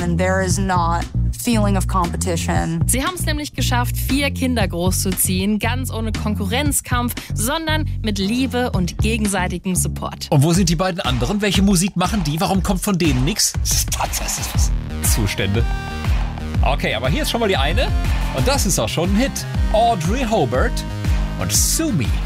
and there is not feeling of competition. Sie haben es nämlich geschafft, 4 Kinder großzuziehen, ganz ohne Konkurrenzkampf, sondern mit Liebe und gegenseitigem Support. Und wo sind die beiden anderen? Welche Musik machen die? Warum kommt von denen nichts? Zustände. Okay, aber hier ist schon mal die eine. Und das ist auch schon ein Hit. Audrey Hobart und Sue Me.